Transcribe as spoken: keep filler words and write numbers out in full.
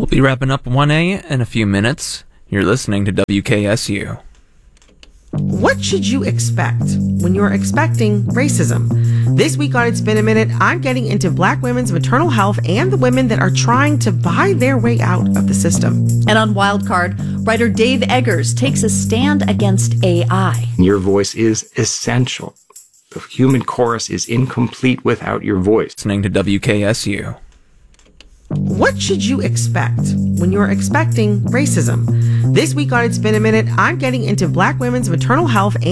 We'll be wrapping up one A in a few minutes. You're listening to W K S U. What should you expect when you're expecting racism? This week on It's Been a Minute, I'm getting into black women's maternal health and the women that are trying to buy their way out of the system. And on Wildcard, writer Dave Eggers takes a stand against A I. Your voice is essential. The human chorus is incomplete without your voice. Listening to W K S U. What should you expect when you're expecting racism? This week on It's Been a Minute, I'm getting into black women's maternal health and